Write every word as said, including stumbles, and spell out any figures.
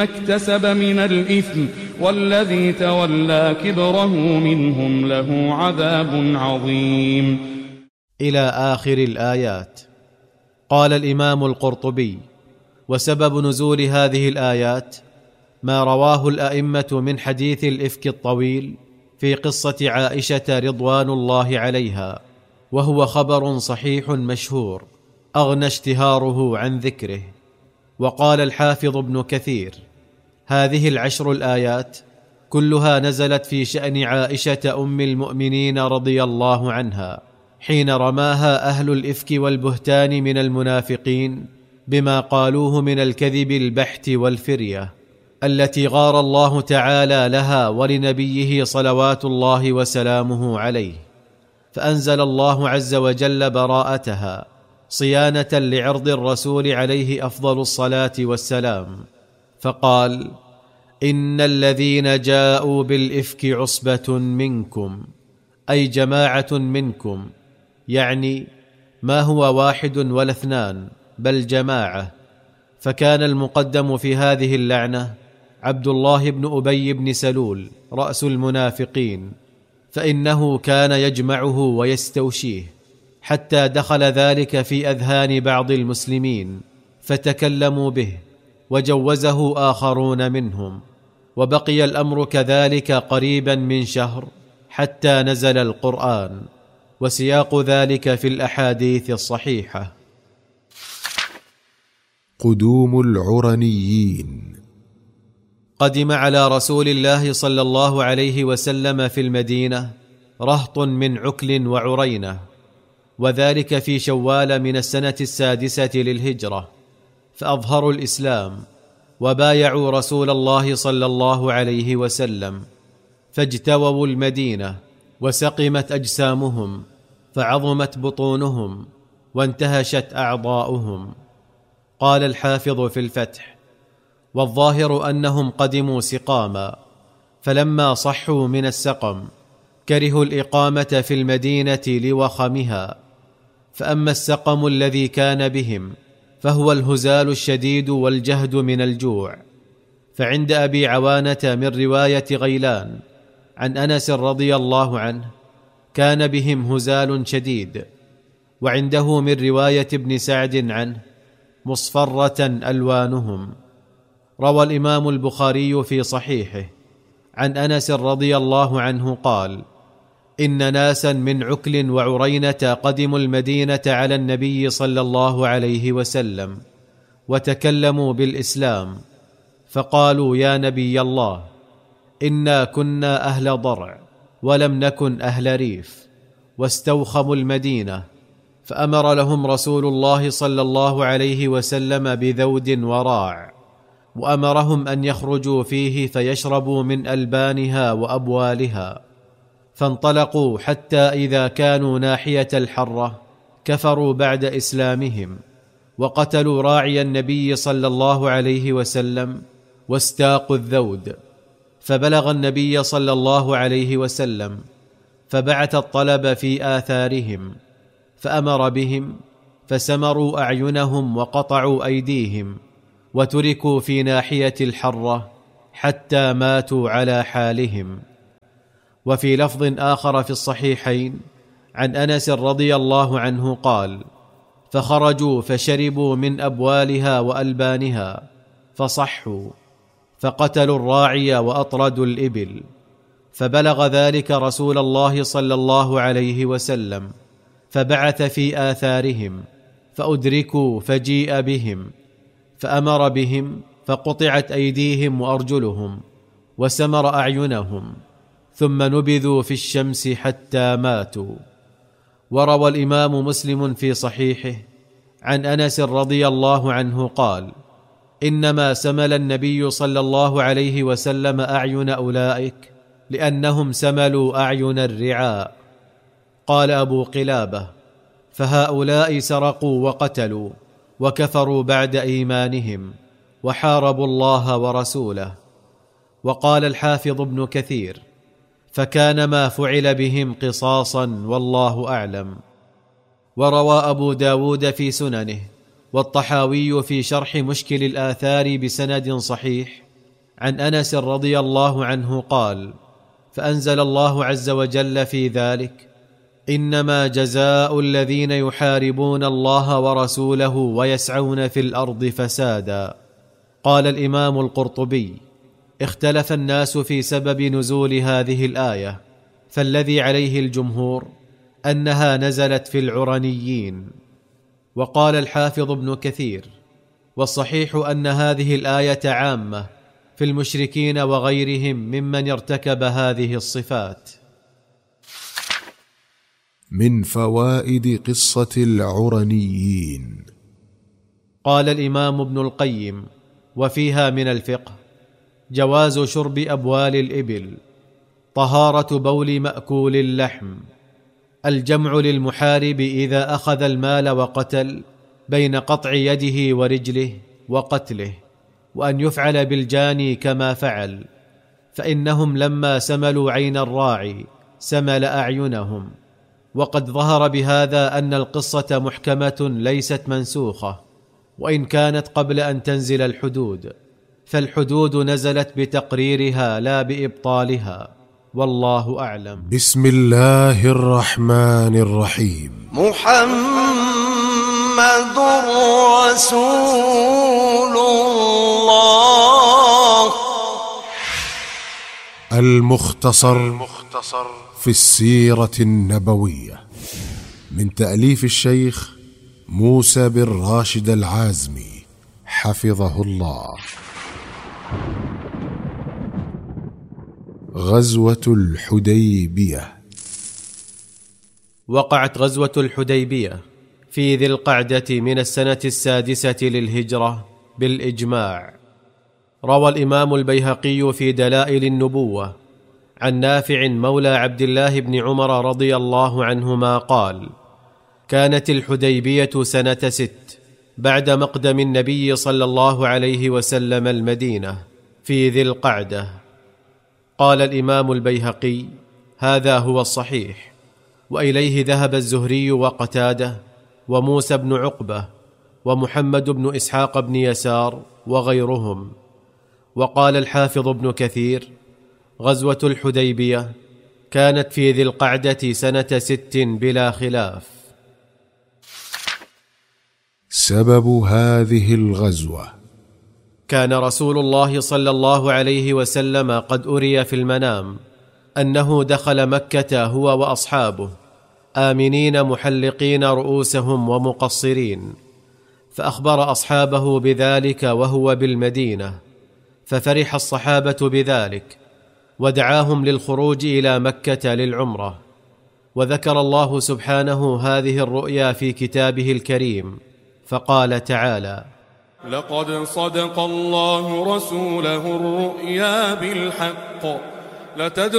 ما اكتسب من الإثم والذي تولى كبره منهم له عذاب عظيم. إلى آخر الآيات. قال الإمام القرطبي: وسبب نزول هذه الآيات ما رواه الأئمة من حديث الإفك الطويل في قصة عائشة رضوان الله عليها، وهو خبر صحيح مشهور أغنى اشتهاره عن ذكره. وقال الحافظ ابن كثير: هذه العشر الآيات كلها نزلت في شأن عائشة أم المؤمنين رضي الله عنها حين رماها أهل الإفك والبهتان من المنافقين بما قالوه من الكذب البحت والفرية، التي غار الله تعالى لها ولنبيه صلوات الله وسلامه عليه، فأنزل الله عز وجل براءتها صيانة لعرض الرسول عليه أفضل الصلاة والسلام، فقال: إن الذين جاءوا بالإفك عصبة منكم، أي جماعة منكم، يعني ما هو واحد ولا اثنان بل جماعة. فكان المقدم في هذه اللعنة عبد الله بن أبي بن سلول رأس المنافقين، فإنه كان يجمعه ويستوشيه حتى دخل ذلك في أذهان بعض المسلمين فتكلموا به وجوزه آخرون منهم، وبقي الأمر كذلك قريبا من شهر حتى نزل القرآن، وسياق ذلك في الأحاديث الصحيحة. قدوم العرنيين. قدم على رسول الله صلى الله عليه وسلم في المدينة رهط من عكل وعرينة، وذلك في شوال من السنة السادسة للهجرة، فأظهروا الإسلام وبايعوا رسول الله صلى الله عليه وسلم، فاجتووا المدينة وسقمت أجسامهم فعظمت بطونهم وانتهشت أعضاؤهم. قال الحافظ في الفتح: والظاهر أنهم قدموا سقاما، فلما صحوا من السقم كرهوا الإقامة في المدينة لوخمها. فأما السقم الذي كان بهم فهو الهزال الشديد والجهد من الجوع. فعند أبي عوانة من رواية غيلان عن أنس رضي الله عنه كان بهم هزال شديد، وعنده من رواية ابن سعد عنه مصفرة ألوانهم. روى الإمام البخاري في صحيحه عن أنس رضي الله عنه قال: إن ناسا من عكل وعرينة قدموا المدينة على النبي صلى الله عليه وسلم وتكلموا بالإسلام، فقالوا: يا نبي الله، إنا كنا أهل ضرع ولم نكن أهل ريف، واستوخموا المدينة، فأمر لهم رسول الله صلى الله عليه وسلم بذود وراع، وأمرهم أن يخرجوا فيه فيشربوا من ألبانها وأبوالها. فانطلقوا حتى إذا كانوا ناحية الحرة كفروا بعد إسلامهم، وقتلوا راعي النبي صلى الله عليه وسلم واستاقوا الذود. فبلغ النبي صلى الله عليه وسلم فبعث الطلب في آثارهم، فأمر بهم فسمروا أعينهم وقطعوا أيديهم، وتركوا في ناحية الحرة حتى ماتوا على حالهم. وفي لفظ آخر في الصحيحين عن أنس رضي الله عنه قال: فخرجوا فشربوا من أبوالها وألبانها فصحوا، فقتلوا الراعي وأطردوا الإبل. فبلغ ذلك رسول الله صلى الله عليه وسلم، فبعث في آثارهم فأدركوا فجيء بهم، فأمر بهم فقطعت أيديهم وأرجلهم وسمر أعينهم، ثم نبذوا في الشمس حتى ماتوا. وروى الإمام مسلم في صحيحه عن أنس رضي الله عنه قال: إنما سمل النبي صلى الله عليه وسلم أعين أولئك لأنهم سملوا أعين الرعاء. قال أبو قلابة: فهؤلاء سرقوا وقتلوا وكفروا بعد إيمانهم وحاربوا الله ورسوله. وقال الحافظ ابن كثير: فكان ما فعل بهم قصاصا والله أعلم. وروى أبو داود في سننه والطحاوي في شرح مشكل الآثار بسند صحيح عن أنس رضي الله عنه قال: فأنزل الله عز وجل في ذلك: إنما جزاء الذين يحاربون الله ورسوله ويسعون في الأرض فسادا. قال الإمام القرطبي: اختلف الناس في سبب نزول هذه الآية، فالذي عليه الجمهور أنها نزلت في العرنيين. وقال الحافظ ابن كثير: والصحيح أن هذه الآية عامة في المشركين وغيرهم ممن ارتكب هذه الصفات. من فوائد قصة العرنيين. قال الإمام ابن القيم: وفيها من الفقه جواز شرب أبوال الإبل، طهارة بول مأكول اللحم، الجمع للمحارب إذا أخذ المال وقتل بين قطع يده ورجله وقتله، وأن يفعل بالجاني كما فعل، فإنهم لما سملوا عين الراعي سمل أعينهم. وقد ظهر بهذا أن القصة محكمة ليست منسوخة، وإن كانت قبل أن تنزل الحدود، فالحدود نزلت بتقريرها لا بإبطالها، والله أعلم. بسم الله الرحمن الرحيم. محمد رسول الله. المختصر في السيرة النبوية، من تأليف الشيخ موسى بن راشد العازمي حفظه الله. غزوة الحديبية. وقعت غزوة الحديبية في ذي القعدة من السنة السادسة للهجرة بالإجماع. روى الإمام البيهقي في دلائل النبوة عن نافع مولى عبد الله بن عمر رضي الله عنهما قال: كانت الحديبية سنة ست بعد مقدم النبي صلى الله عليه وسلم المدينة في ذي القعدة. قال الإمام البيهقي: هذا هو الصحيح، وإليه ذهب الزهري وقتادة وموسى بن عقبة ومحمد بن إسحاق بن يسار وغيرهم. وقال الحافظ ابن كثير: غزوة الحديبية كانت في ذي القعدة سنة ست بلا خلاف. سبب هذه الغزوة: كان رسول الله صلى الله عليه وسلم قد أري في المنام أنه دخل مكة هو وأصحابه آمنين محلقين رؤوسهم ومقصرين، فأخبر أصحابه بذلك وهو بالمدينة، ففرح الصحابة بذلك ودعاهم للخروج إلى مكة للعمرة. وذكر الله سبحانه هذه الرؤيا في كتابه الكريم، فقال تعالى: لقد صدق الله رسوله الرؤيا بالحق لتدخلن